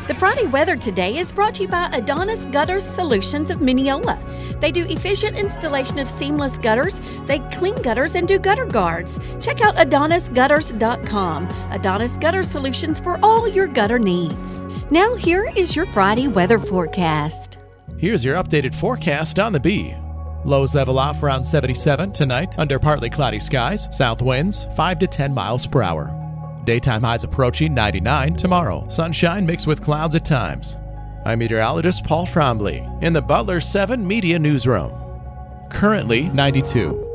The Friday weather today is brought to you by Adonis Gutters Solutions of Mineola. They do efficient installation of seamless gutters. They clean gutters and do gutter guards. Check out AdonisGutters.com. Adonis Gutter Solutions for all your gutter needs. Now here is your Friday weather forecast. Here's your updated forecast on the Bee. Lows level off around 77 tonight under partly cloudy skies. South winds 5 to 10 miles per hour. Daytime highs approaching 99 tomorrow. Sunshine mixed with clouds at times. I'm meteorologist Paul Trombley in the Butler 7 Media Newsroom. Currently 92.